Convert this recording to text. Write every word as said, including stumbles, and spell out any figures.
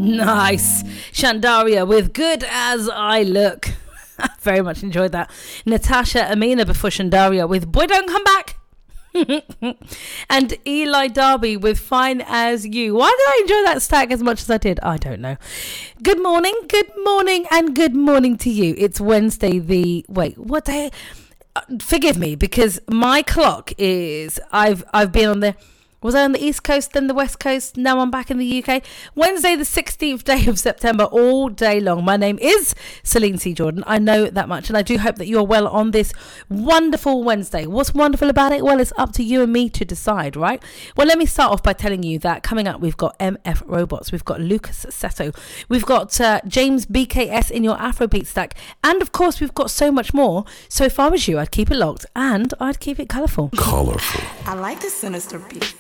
Nice. Shandaria with Good As I Look. Very much enjoyed that. Natasha Amina before Shandaria with Boy Don't Come Back. And Eli Darby with Fine As You. Why did I enjoy that stack as much as I did? I don't know. Good morning, good morning, and good morning to you. It's Wednesday the... Wait, what day? Uh, forgive me, because my clock is... I've I've been on the... Was I on the East Coast, then the West Coast? Now I'm back in the U K. Wednesday, the sixteenth day of September, all day long. My name is Celine C. Jordan. I know that much, and I do hope that you're well on this wonderful Wednesday. What's wonderful about it? Well, it's up to you and me to decide, right? Well, let me start off by telling you that coming up, we've got M F Robots, we've got Lucas Seto, we've got uh, James B K S in your Afrobeat stack, and of course, we've got so much more. So if I was you, I'd keep it locked, and I'd keep it colourful. Colourful. I like the sinister beat.